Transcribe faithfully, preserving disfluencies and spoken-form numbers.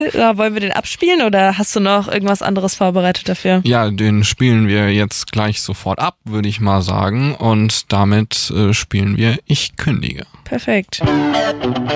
Ja, wollen wir den abspielen oder hast du noch irgendwas anderes vorbereitet dafür? Ja, den spielen wir jetzt gleich sofort ab, würde ich mal sagen. Und damit äh, spielen wir Ich kündige. Perfekt.